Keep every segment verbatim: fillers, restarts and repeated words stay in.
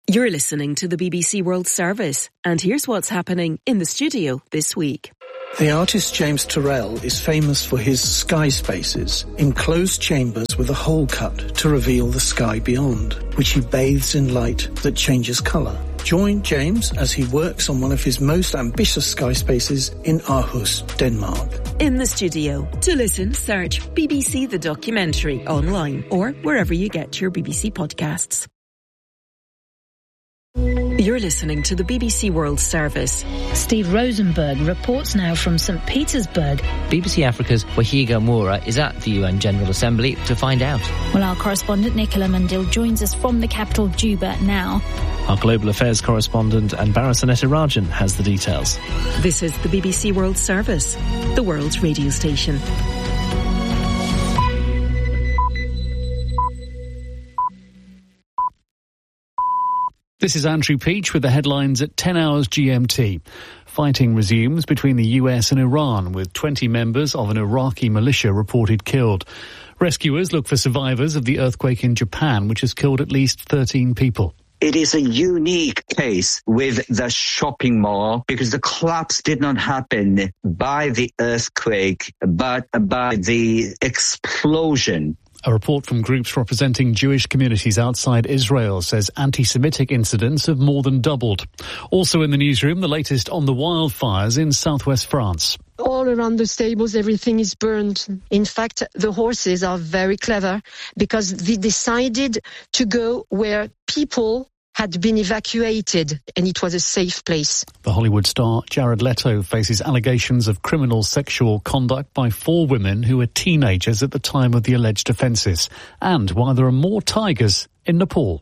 You're listening to the B B C World Service, and here's what's happening in the studio this week. The artist James Turrell is famous for his sky spaces, enclosed chambers with a hole cut to reveal the sky beyond, which he bathes in light that changes colour. Join James as he works on one of his most ambitious sky spaces in Aarhus, Denmark. In the studio. To listen, search B B C The Documentary online or wherever you get your B B C podcasts. You're listening to the B B C World Service. Steve Rosenberg reports now from Saint Petersburg. B B C Africa's Wahiga Moura is at the U N General Assembly to find out. Well, our correspondent Nicola Mandil joins us from the capital, Juba, now. Our global affairs correspondent Anbara Sanetirajan has the details. This is the B B C World Service, the world's radio station. This is Andrew Peach with the headlines at ten hours G M T. Fighting resumes between the U S and Iran, with twenty members of an Iraqi militia reported killed. Rescuers look for survivors of the earthquake in Japan, which has killed at least thirteen people. It is a unique case with the shopping mall because the collapse did not happen by the earthquake, but by the explosion. A report from groups representing Jewish communities outside Israel says anti-Semitic incidents have more than doubled. Also in the newsroom, the latest on the wildfires in southwest France. All around the stables, everything is burned. In fact, the horses are very clever because they decided to go where people had been evacuated, and it was a safe place. The Hollywood star Jared Leto faces allegations of criminal sexual conduct by four women who were teenagers at the time of the alleged offences, and why there are more tigers in Nepal.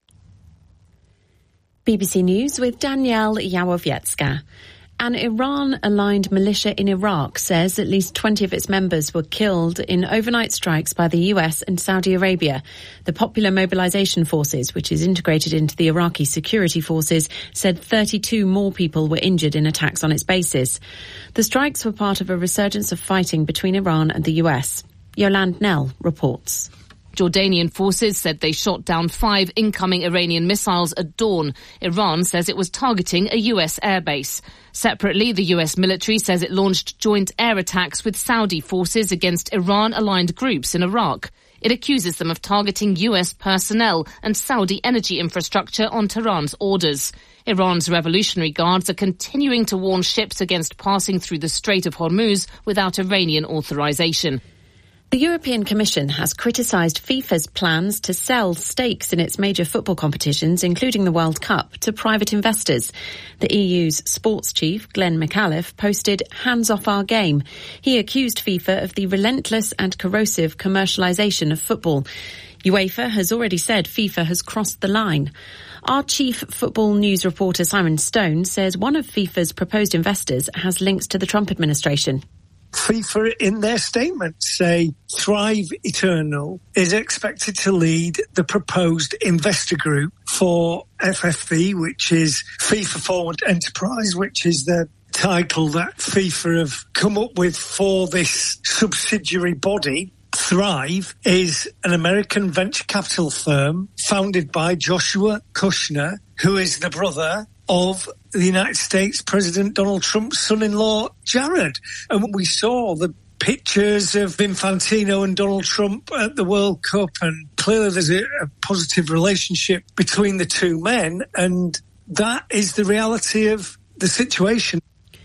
B B C News with Danielle Yawowiecka. An Iran-aligned militia in Iraq says at least twenty of its members were killed in overnight strikes by the U S and Saudi Arabia. The Popular Mobilization Forces, which is integrated into the Iraqi security forces, said thirty-two more people were injured in attacks on its bases. The strikes were part of a resurgence of fighting between Iran and the U S. Yolande Nell reports. Jordanian forces said they shot down five incoming Iranian missiles at dawn. Iran says it was targeting a U S airbase. Separately, the U S military says it launched joint air attacks with Saudi forces against Iran-aligned groups in Iraq. It accuses them of targeting U S personnel and Saudi energy infrastructure on Tehran's orders. Iran's Revolutionary Guards are continuing to warn ships against passing through the Strait of Hormuz without Iranian authorization. The European Commission has criticised FIFA's plans to sell stakes in its major football competitions, including the World Cup, to private investors. The E U's sports chief, Glenn McAuliffe, posted "Hands off our game." He accused FIFA of the relentless and corrosive commercialisation of football. UEFA has already said FIFA has crossed the line. Our chief football news reporter, Simon Stone, says one of FIFA's proposed investors has links to the Trump administration. FIFA, in their statement, say Thrive Eternal is expected to lead the proposed investor group for F F V, which is FIFA Forward Enterprise, which is the title that FIFA have come up with for this subsidiary body. Thrive is an American venture capital firm founded by Joshua Kushner, who is the brother of the United States President Donald Trump's son-in-law, Jared. And we saw the pictures of Infantino and Donald Trump at the World Cup, and clearly there's a, a positive relationship between the two men, and that is the reality of the situation.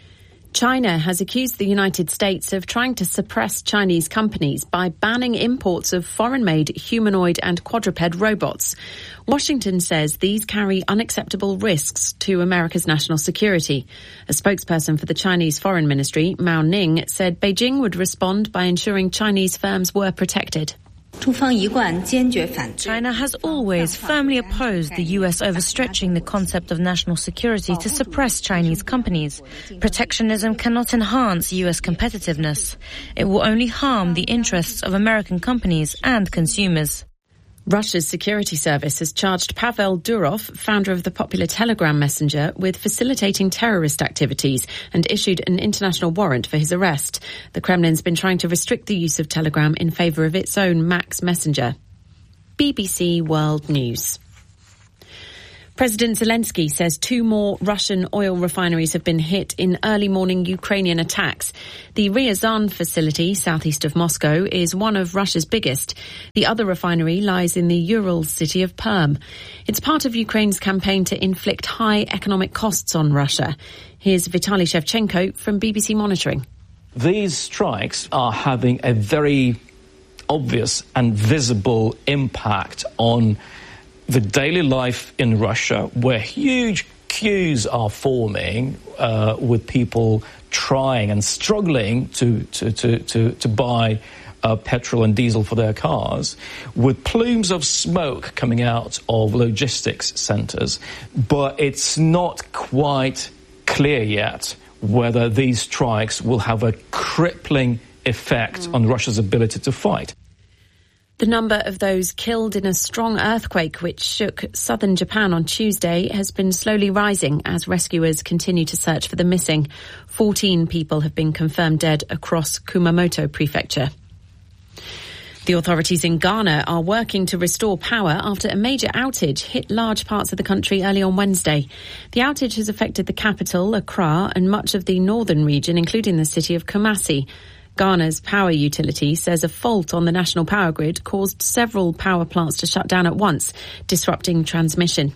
China has accused the United States of trying to suppress Chinese companies by banning imports of foreign-made humanoid and quadruped robots. Washington says these carry unacceptable risks to America's national security. A spokesperson for the Chinese Foreign Ministry, Mao Ning, said Beijing would respond by ensuring Chinese firms were protected. China has always firmly opposed the U S overstretching the concept of national security to suppress Chinese companies. Protectionism cannot enhance U S competitiveness. It will only harm the interests of American companies and consumers. Russia's security service has charged Pavel Durov, founder of the popular Telegram messenger, with facilitating terrorist activities and issued an international warrant for his arrest. The Kremlin's been trying to restrict the use of Telegram in favour of its own Max messenger. B B C World News. President Zelensky says two more Russian oil refineries have been hit in early morning Ukrainian attacks. The Ryazan facility, southeast of Moscow, is one of Russia's biggest. The other refinery lies in the Ural city of Perm. It's part of Ukraine's campaign to inflict high economic costs on Russia. Here's Vitaly Shevchenko from B B C Monitoring. These strikes are having a very obvious and visible impact on the daily life in Russia, where huge queues are forming uh, with people trying and struggling to to to to, to buy uh, petrol and diesel for their cars, with plumes of smoke coming out of logistics centres. But it's not quite clear yet whether these strikes will have a crippling effect mm. on Russia's ability to fight. The number of those killed in a strong earthquake which shook southern Japan on Tuesday has been slowly rising as rescuers continue to search for the missing. Fourteen people have been confirmed dead across Kumamoto Prefecture. The authorities in Ghana are working to restore power after a major outage hit large parts of the country early on Wednesday. The outage has affected the capital, Accra, and much of the northern region, including the city of Kumasi. Ghana's power utility says a fault on the national power grid caused several power plants to shut down at once, disrupting transmission.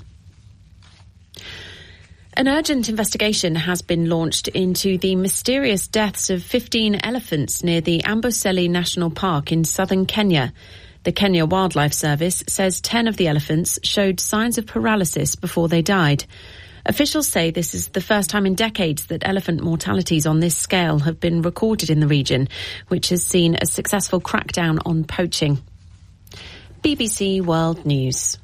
An urgent investigation has been launched into the mysterious deaths of fifteen elephants near the Amboseli National Park in southern Kenya. The Kenya Wildlife Service says ten of the elephants showed signs of paralysis before they died. Officials say this is the first time in decades that elephant mortalities on this scale have been recorded in the region, which has seen a successful crackdown on poaching. B B C World News.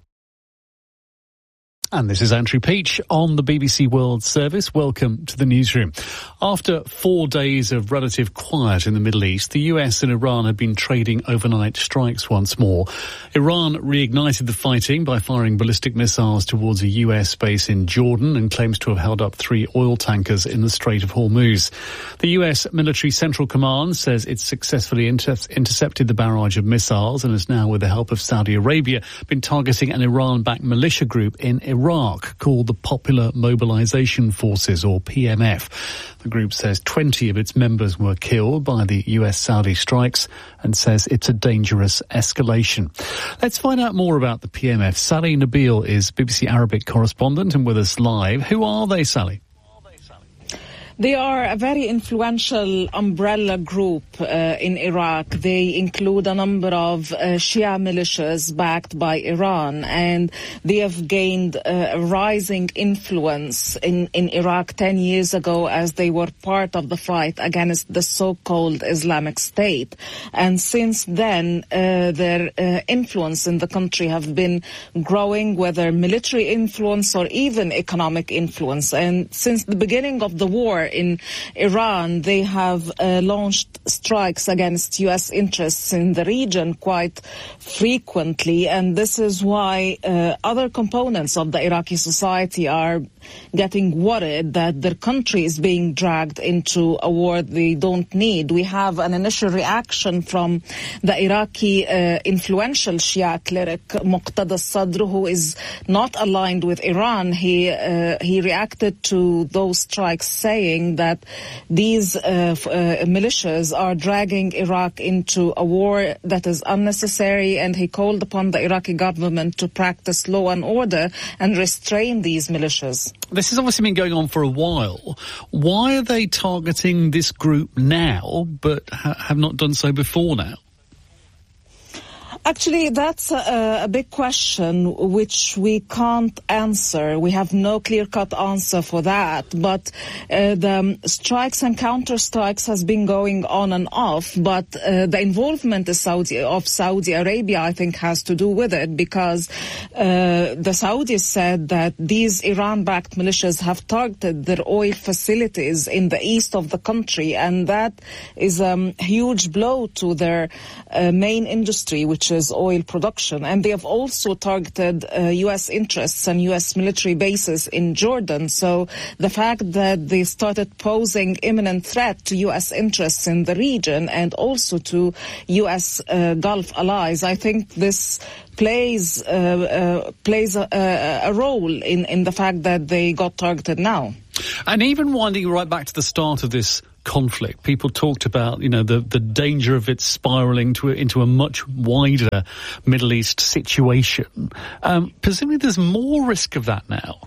And this is Andrew Peach on the B B C World Service. Welcome to the newsroom. After four days of relative quiet in the Middle East, the U S and Iran have been trading overnight strikes once more. Iran reignited the fighting by firing ballistic missiles towards a U S base in Jordan and claims to have held up three oil tankers in the Strait of Hormuz. The U S Military Central Command says it's successfully inter- intercepted the barrage of missiles and has now, with the help of Saudi Arabia, been targeting an Iran-backed militia group in Iran. Iraq called the Popular Mobilization Forces, or P M F. The group says twenty of its members were killed by the U S-Saudi strikes and says it's a dangerous escalation. Let's find out more about the P M F. Sally Nabil is B B C Arabic correspondent and with us live. Who are they, Sally? They are a very influential umbrella group uh, in Iraq. They include a number of uh, Shia militias backed by Iran, and they have gained uh, a rising influence in, in Iraq ten years ago as they were part of the fight against the so-called Islamic State. And since then, uh, their uh, influence in the country have been growing, whether military influence or even economic influence. And since the beginning of the war in Iran, they have uh, launched strikes against U S interests in the region quite frequently, and this is why uh, other components of the Iraqi society are getting worried that their country is being dragged into a war they don't need. We have an initial reaction from the Iraqi uh, influential Shia cleric Muqtada Sadr, who is not aligned with Iran. He uh, he reacted to those strikes saying that these uh, f- uh, militias are dragging Iraq into a war that is unnecessary, and he called upon the Iraqi government to practice law and order and restrain these militias. This has obviously been going on for a while. Why are they targeting this group now, but ha- have not done so before now? Actually, that's a, a big question which we can't answer. We have no clear-cut answer for that. But uh, the strikes and counter-strikes has been going on and off. But uh, the involvement of Saudi, of Saudi Arabia, I think, has to do with it, because uh, the Saudis said that these Iran-backed militias have targeted their oil facilities in the east of the country, and that is a um, huge blow to their uh, main industry, which militias' oil production. And they have also targeted uh, U S interests and U S military bases in Jordan. So the fact that they started posing imminent threat to U S interests in the region and also to U S uh, Gulf allies, I think this plays uh, uh, plays a, a role in, in the fact that they got targeted now. And even winding right back to the start of this conflict, people talked about, you know, the, the danger of it spiralling to, into a much wider Middle East situation. Um, presumably there's more risk of that now.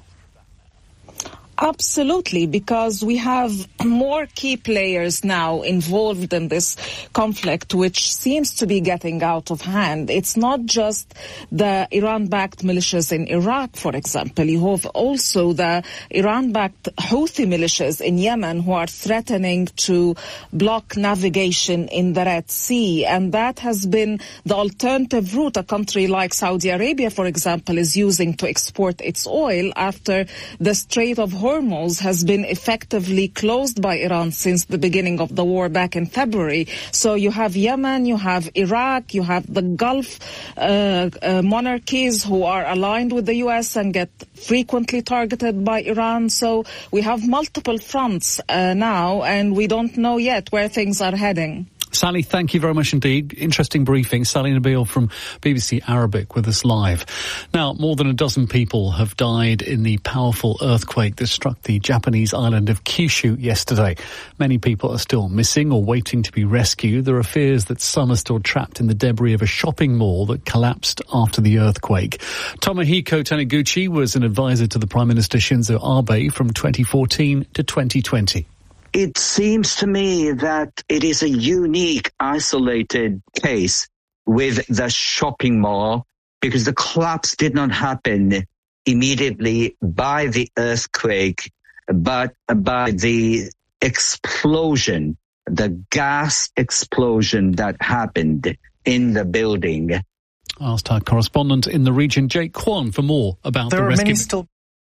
Absolutely, because we have more key players now involved in this conflict, which seems to be getting out of hand. It's not just the Iran-backed militias in Iraq, for example. You have also the Iran-backed Houthi militias in Yemen who are threatening to block navigation in the Red Sea. And that has been the alternative route a country like Saudi Arabia, for example, is using to export its oil after the Strait of Hormuz has been effectively closed by Iran since the beginning of the war back in February. So you have Yemen, you have Iraq, you have the Gulf uh, uh, monarchies who are aligned with the U S and get frequently targeted by Iran. So we have multiple fronts uh, now, and we don't know yet where things are heading. Sally, thank you very much indeed. Interesting briefing. Sally Nabil from B B C Arabic with us live. Now, more than a dozen people have died in the powerful earthquake that struck the Japanese island of Kyushu yesterday. Many people are still missing or waiting to be rescued. There are fears that some are still trapped in the debris of a shopping mall that collapsed after the earthquake. Tomohiko Taniguchi was an advisor to the Prime Minister Shinzo Abe from twenty fourteen to twenty twenty. It seems to me that it is a unique, isolated case with the shopping mall because the collapse did not happen immediately by the earthquake, but by the explosion, the gas explosion that happened in the building. Asked our correspondent in the region, Jake Kwan, for more about there the rescue. There are many still...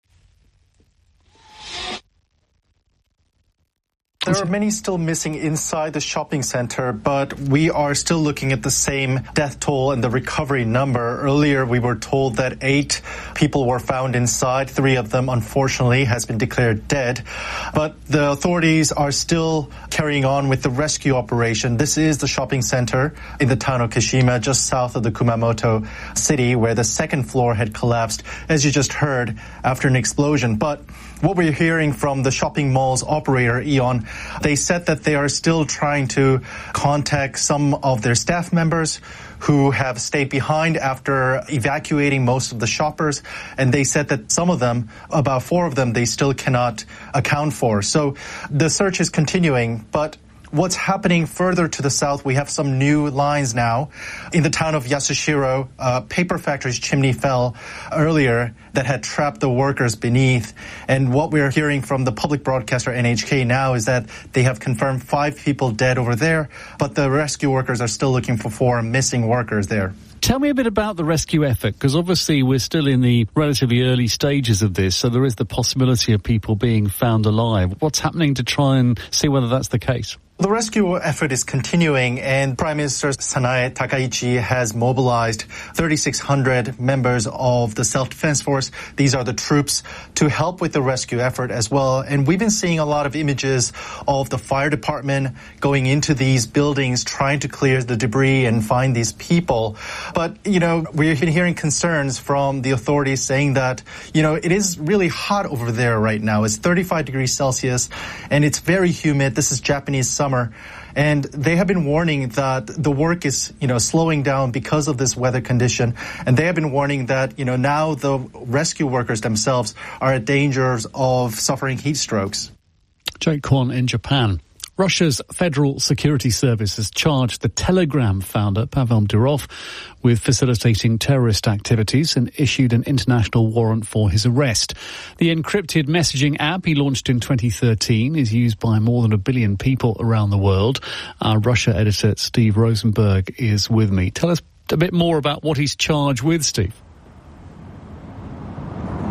There are many still missing inside the shopping center, but we are still looking at the same death toll and the recovery number. Earlier, we were told that eight people were found inside. Three of them, unfortunately, has been declared dead. But the authorities are still carrying on with the rescue operation. This is the shopping center in the town of Kashima, just south of the Kumamoto city, where the second floor had collapsed, as you just heard, after an explosion. But what we're hearing from the shopping mall's operator, Eon, they said that they are still trying to contact some of their staff members who have stayed behind after evacuating most of the shoppers. And they said that some of them, about four of them, they still cannot account for. So the search is continuing, but what's happening further to the south, we have some new lines now. In the town of Yasushiro, a paper factory's chimney fell earlier that had trapped the workers beneath. And what we're hearing from the public broadcaster N H K now is that they have confirmed five people dead over there, but the rescue workers are still looking for four missing workers there. Tell me a bit about the rescue effort, because obviously we're still in the relatively early stages of this, so there is the possibility of people being found alive. What's happening to try and see whether that's the case? The rescue effort is continuing, and Prime Minister Sanae Takaichi has mobilized thirty-six hundred members of the Self-Defense Force. These are the troops to help with the rescue effort as well. And we've been seeing a lot of images of the fire department going into these buildings, trying to clear the debris and find these people. But, you know, we've been hearing concerns from the authorities saying that, you know, it is really hot over there right now. It's thirty-five degrees Celsius, and it's very humid. This is Japanese summer. Summer, and they have been warning that the work is, you know, slowing down because of this weather condition. And they have been warning that, you know, now the rescue workers themselves are at danger of suffering heat strokes. Jake Kwan in Japan. Russia's Federal Security Service has charged the Telegram founder, Pavel Durov, with facilitating terrorist activities and issued an international warrant for his arrest. The encrypted messaging app he launched in twenty thirteen is used by more than a billion people around the world. Our Russia editor, Steve Rosenberg, is with me. Tell us a bit more about what he's charged with, Steve.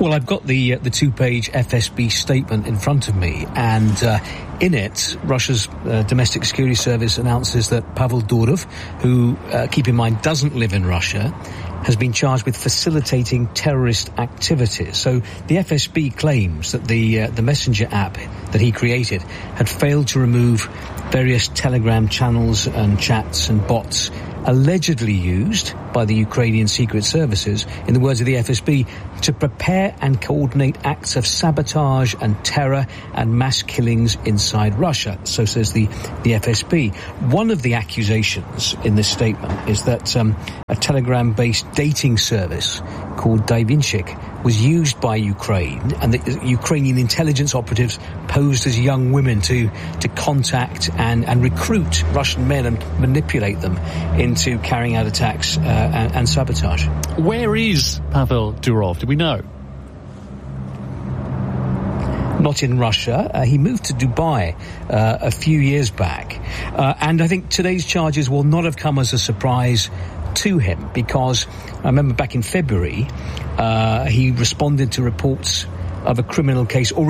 Well, I've got the uh, the two-page F S B statement in front of me, and uh, in it, Russia's uh, domestic security service announces that Pavel Durov, who, uh, keep in mind, doesn't live in Russia, has been charged with facilitating terrorist activities. So the F S B claims that the uh, the messenger app that he created had failed to remove various Telegram channels and chats and bots allegedly used by the Ukrainian secret services, in the words of the F S B, to prepare and coordinate acts of sabotage and terror and mass killings inside Russia. So says the, the F S B. One of the accusations in this statement is that um, a Telegram-based dating service called Davinchik was used by Ukraine, and the Ukrainian intelligence operatives posed as young women to to contact and, and recruit Russian men and manipulate them into carrying out attacks uh, and, and sabotage. Where is Pavel Durov? Do we know? Not in Russia. Uh, he moved to Dubai uh, a few years back. Uh, and I think today's charges will not have come as a surprise to him, because I remember back in February, uh, he responded to reports of a criminal case already